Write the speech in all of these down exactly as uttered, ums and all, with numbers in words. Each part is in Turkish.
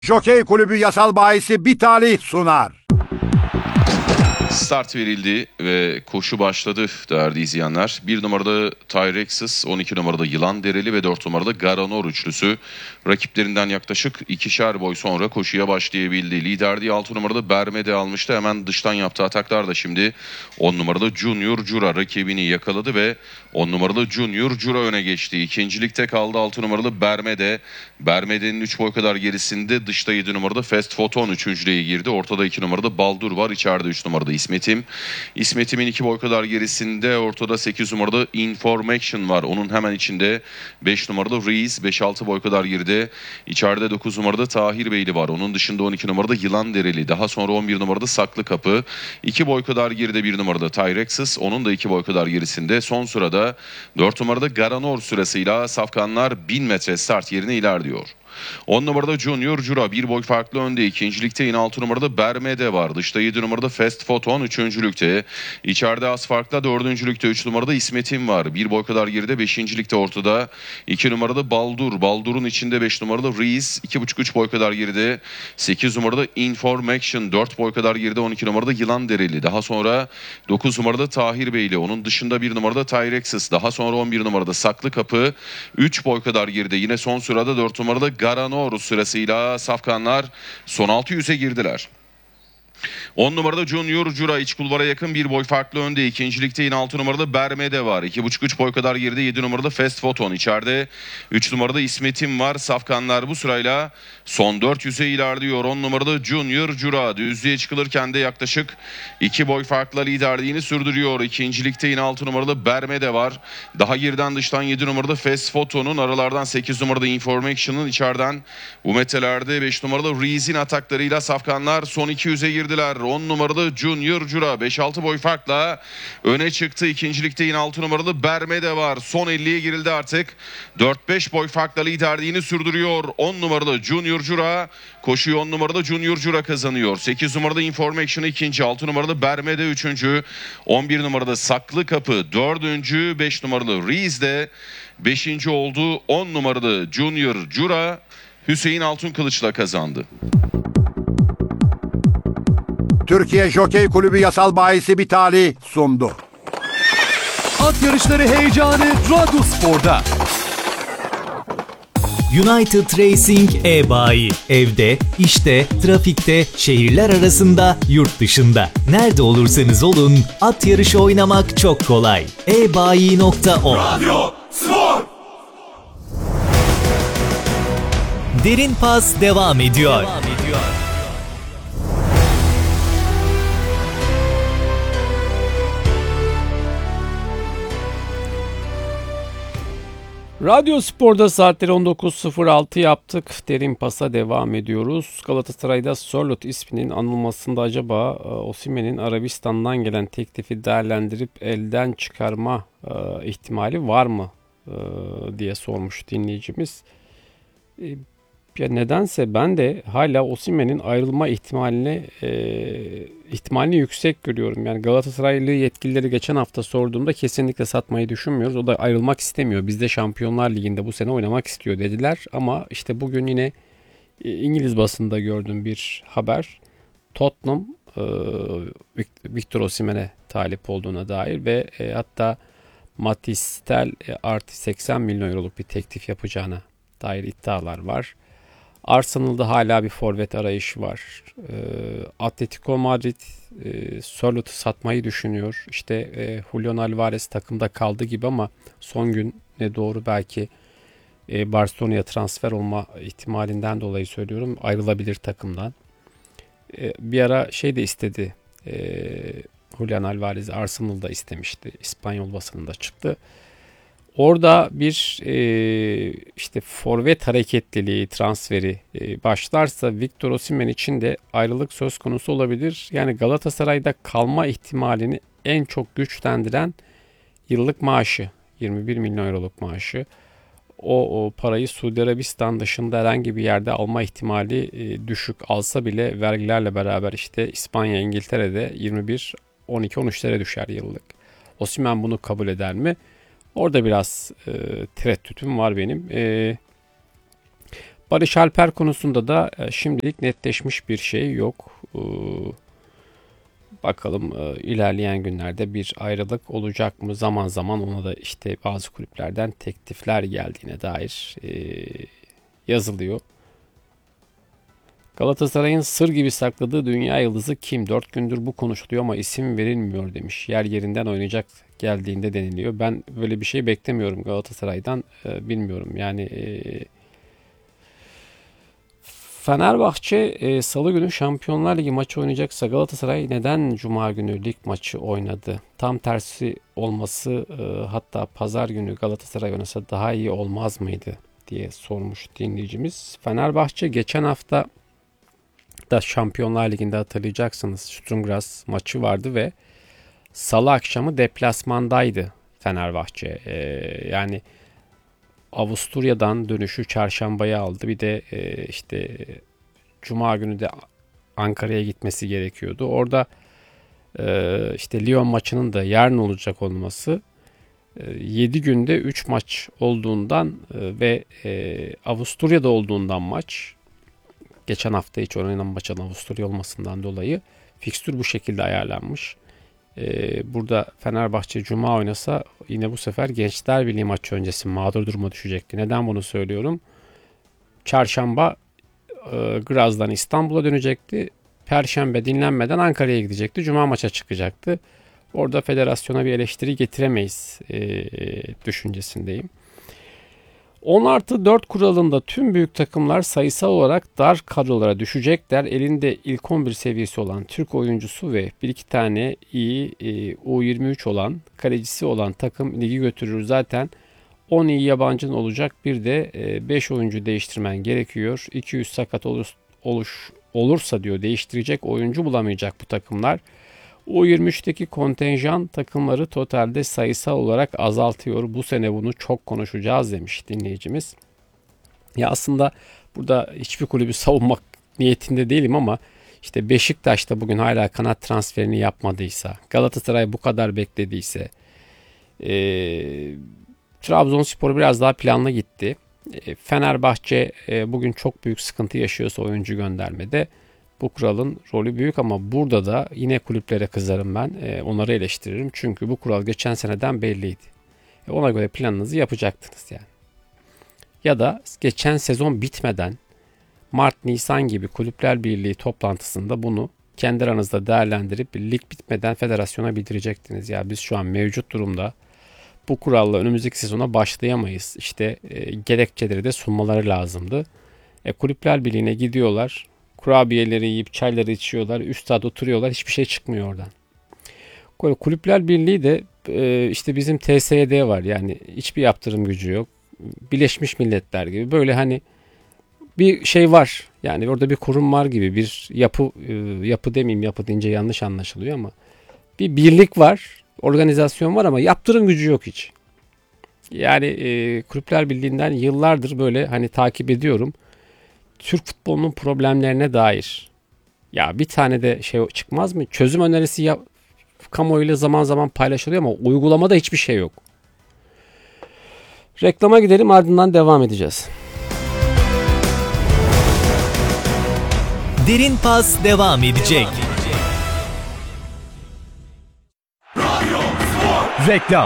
Jokey Kulübü yasal bahisi bir talih sunar. Start verildi ve koşu başladı değerli izleyenler. bir numarada Tyrexus, on iki numarada Yılan Dereli ve dört numarada Garanor üçlüsü rakiplerinden yaklaşık ikişer boy sonra koşuya başlayabildi. Liderliği altı numarada Bermede almıştı. Hemen dıştan yaptığı ataklar da şimdi on numarada Junior Jura rakibini yakaladı ve on numarada Junior Jura öne geçti. İkincilikte kaldı altı numaralı Bermede. Bermede'nin üç boy kadar gerisinde dışta yedi numarada Fast Photon üçüncülüğe girdi. Ortada iki numarada Baldur var. İçeride üç numarada İsmet'im. İsmet'im'in iki boy kadar gerisinde ortada sekiz numarada Information var. Onun hemen içinde beş numarada Reis. beş altı boy kadar geride. İçeride dokuz numarada Tahir Beyli var. Onun dışında on iki numarada Yılan Dereli. Daha sonra on bir numarada Saklı Kapı. iki boy kadar geride bir numarada Tyrexus. Onun da iki boy kadar gerisinde. Son sırada dört numarada Garanor sırasıyla safkanlar bin metre start yerine ilerliyor. on numarada Junior Jura bir boy farklı önde. İkincilikte yine altı numarada Bermede var. Dışta yedi numarada Fast Photon üçüncülükte. İçeride az farkla dördüncülükte üç numarada İsmet'im var. Bir boy kadar geride beşincilikte ortada. iki numarada Baldur. Baldur'un içinde beş numarada Reis. iki buçuk üç boy kadar geride. sekiz numarada Information. dört boy kadar geride on iki numarada Yılan Dereli. Daha sonra dokuz numarada Tahir Beyli. Onun dışında bir numarada Tyrexus. Daha sonra on bir numarada Saklı Kapı. üç boy kadar geride. Yine son sırada dört numarada Garanor sırasıyla safkanlar son altı yüze girdiler. on numarada Junior Jura iç kulvara yakın bir boy farklı önde. İkincilikte yine altı numarada Bermede var. iki buçuk üç boy kadar geride yedi numarada Fast Photon. İçeride üç numarada İsmet'im var. Safkanlar bu sırayla son dört yüze ilerliyor. on numarada Junior Jura düzlüğe çıkılırken de yaklaşık iki boy farkla liderliğini sürdürüyor. İkincilikte yine altı numarada Bermede var. Daha geriden dıştan yedi numarada Fast Photon'un, aralardan sekiz numarada Information'ın, içeriden bu metrelerde beş numarada Reis'in ataklarıyla safkanlar son iki yüze girdiler. on numarada Junior Jura beş altı boy farkla öne çıktı. İkincilikte yine altı numaralı Bermede var. Son elliye girildi artık. dört beş boy farkla liderliğini sürdürüyor. on numarada Junior Jura koşuyor. on numarada Junior Jura kazanıyor. sekiz numarada Information ikinci. altı numarada Bermede üçüncü. on bir numarada Saklı Kapı dördüncü. beş numaralı Reis de beşinci oldu. on numarada Junior Jura Hüseyin Altunkılıç'la kazandı. Türkiye Jokey Kulübü yasal bahisi bir talih sundu. At yarışları heyecanı Radyospor'da. United Racing e-bayi. Evde, işte, trafikte, şehirler arasında, yurt dışında. Nerede olursanız olun, at yarışı oynamak çok kolay. e bayi nokta org Radyo Spor. Derin Pas devam ediyor. Devam ediyor. Radyo Spor'da saatleri on dokuz sıfır altı yaptık. Derin Pas'a devam ediyoruz. Galatasaray'da Sörloth isminin anılmasında acaba Osimhen'in Arabistan'dan gelen teklifi değerlendirip elden çıkarma e, ihtimali var mı e, diye sormuş dinleyicimiz. E, ya nedense ben de hala Osimhen'in ayrılma ihtimalini e, ihtimalini yüksek görüyorum. Yani Galatasaraylı yetkilileri geçen hafta sorduğumda kesinlikle satmayı düşünmüyoruz. O da ayrılmak istemiyor. Bizde Şampiyonlar Ligi'nde bu sene oynamak istiyor dediler. Ama işte bugün yine İngiliz basında gördüğüm bir haber. Tottenham e, Victor Osimhen'e talip olduğuna dair ve e, hatta Matthijs Tel e, artı seksen milyon euroluk bir teklif yapacağına dair iddialar var. Arsenal'da hala bir forvet arayışı var. E, Atletico Madrid e, Sörloth'u satmayı düşünüyor. İşte e, Julian Alvarez takımda kaldı gibi ama son güne doğru belki e, Barcelona'ya transfer olma ihtimalinden dolayı söylüyorum. Ayrılabilir takımdan. E, bir ara şey de istedi. E, Julian Alvarez Arsenal'da istemişti. İspanyol basınında çıktı. Orada bir e, işte forvet hareketliliği transferi e, başlarsa Victor Osimhen için de ayrılık söz konusu olabilir. Yani Galatasaray'da kalma ihtimalini en çok güçlendiren yıllık maaşı, yirmi bir milyon euroluk maaşı. O, o parayı Suudi Arabistan dışında herhangi bir yerde alma ihtimali e, düşük, alsa bile vergilerle beraber işte İspanya, İngiltere'de yirmi bir on iki on üçlere düşer yıllık. Osimhen bunu kabul eder mi? Orada biraz e, tereddütüm var benim. E, Barış Alper konusunda da e, şimdilik netleşmiş bir şey yok. Ee, bakalım e, ilerleyen günlerde bir ayrılık olacak mı? Zaman zaman ona da işte bazı kulüplerden teklifler geldiğine dair e, yazılıyor. Galatasaray'ın sır gibi sakladığı dünya yıldızı kim? Dört gündür bu konuşuluyor ama isim verilmiyor demiş. Yer yerinden oynayacak geldiğinde deniliyor. Ben böyle bir şey beklemiyorum Galatasaray'dan. Ee, bilmiyorum yani... E, Fenerbahçe e, Salı günü Şampiyonlar Ligi maçı oynayacaksa Galatasaray neden Cuma günü lig maçı oynadı? Tam tersi olması e, hatta Pazar günü Galatasaray oynasa daha iyi olmaz mıydı diye sormuş dinleyicimiz. Fenerbahçe geçen hafta da Şampiyonlar Ligi'nde hatırlayacaksınız Sturm Graz maçı vardı ve Salı akşamı deplasmandaydı Fenerbahçe. E, yani Avusturya'dan dönüşü çarşambaya aldı. Bir de e, işte Cuma günü de Ankara'ya gitmesi gerekiyordu. Orada e, işte Lyon maçının da yarın olacak olması e, yedi günde üç maç olduğundan e, ve e, Avusturya'da olduğundan maç geçen hafta hiç oynanan maçın Avusturya olmasından dolayı fikstür bu şekilde ayarlanmış. Ee, burada Fenerbahçe Cuma oynasa yine bu sefer Gençler Birliği maçı öncesi mağdur duruma düşecekti. Neden bunu söylüyorum? Çarşamba e, Graz'dan İstanbul'a dönecekti. Perşembe dinlenmeden Ankara'ya gidecekti. Cuma maça çıkacaktı. Orada federasyona bir eleştiri getiremeyiz e, düşüncesindeyim. on artı dört kuralında tüm büyük takımlar sayısal olarak dar kadrolara düşecekler. Elinde ilk on bir seviyesi olan Türk oyuncusu ve bir iki tane iyi e, U yirmi üç olan kalecisi olan takım ligi götürür. Zaten on iyi yabancın olacak, bir de e, beş oyuncu değiştirmen gerekiyor. iki yüz sakat olur, oluş, olursa diyor değiştirecek oyuncu bulamayacak bu takımlar. U yirmi üçteki kontenjan takımları totalde sayısal olarak azaltıyor. Bu sene bunu çok konuşacağız demiş dinleyicimiz. Ya aslında burada hiçbir kulübü savunmak niyetinde değilim ama işte Beşiktaş da bugün hala kanat transferini yapmadıysa, Galatasaray bu kadar beklediyse, e, Trabzonspor biraz daha planlı gitti. E, Fenerbahçe e, bugün çok büyük sıkıntı yaşıyorsa oyuncu göndermede, bu kuralın rolü büyük ama burada da yine kulüplere kızarım ben. E, onları eleştiririm. Çünkü bu kural geçen seneden belliydi. E, ona göre planınızı yapacaktınız yani. Ya da geçen sezon bitmeden Mart-Nisan gibi Kulüpler Birliği toplantısında bunu kendi aranızda değerlendirip lig bitmeden federasyona bildirecektiniz. Ya biz şu an mevcut durumda bu kuralla önümüzdeki sezona başlayamayız. İşte e, gerekçeleri de sunmaları lazımdı. E, Kulüpler Birliği'ne gidiyorlar. Kurabiyeleri yiyip çayları içiyorlar. Üstad oturuyorlar. Hiçbir şey çıkmıyor oradan. Kulüpler Birliği de e, işte bizim T S Y D var. Yani hiçbir yaptırım gücü yok. Birleşmiş Milletler gibi. Böyle hani bir şey var. Yani orada bir kurum var gibi. Bir yapı e, yapı demeyeyim. Yapı deyince yanlış anlaşılıyor ama bir birlik var. Organizasyon var ama yaptırım gücü yok hiç. Yani e, Kulüpler Birliği'nden yıllardır böyle hani takip ediyorum. Türk futbolunun problemlerine dair ya bir tane de şey çıkmaz mı? Çözüm önerisi ya, kamuoyuyla zaman zaman paylaşılıyor ama uygulamada hiçbir şey yok. Reklama gidelim, ardından devam edeceğiz. Derin Pas devam edecek. Reklam.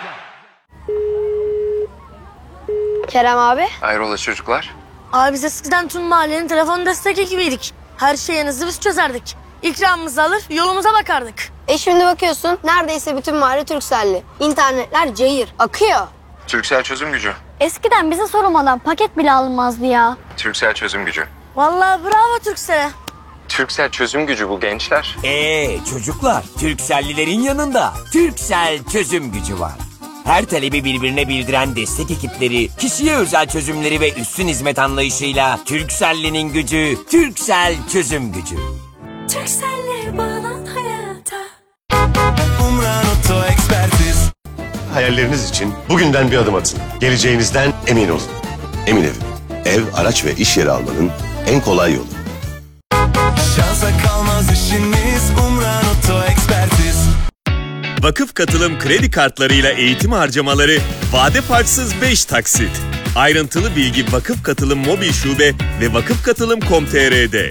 Kerem abi. Hayrola çocuklar? Abi biz eskiden tüm mahallenin telefon destek ekibiydik. Her şeyinizi biz çözerdik. İkramımızı alır yolumuza bakardık. E şimdi bakıyorsun neredeyse bütün mahalle Turkcell'li. İnternetler cayır, akıyor. Turkcell çözüm gücü. Eskiden bize sorulmadan paket bile alınmazdı ya. Turkcell çözüm gücü. Vallahi bravo Turkcell'e. Turkcell çözüm gücü bu gençler. Ee çocuklar, Turkcell'lilerin yanında Turkcell çözüm gücü var. Her talebi birbirine bildiren destek ekipleri, kişiye özel çözümleri ve üstün hizmet anlayışıyla Turkcell'linin gücü, Turkcell çözüm gücü. Turkcell'le bağlan hayata. Umran Oto Ekspertiz. Hayalleriniz için bugünden bir adım atın. Geleceğinizden emin olun. Emin Ev. Ev, araç ve iş yeri almanın en kolay yolu. Şansa kalmaz işiniz Umran Oto Ekspertiz. Vakıf Katılım kredi kartlarıyla eğitim harcamaları vade farksız beş taksit. Ayrıntılı bilgi Vakıf Katılım mobil şube ve vakıfkatılım nokta com nokta tr'de.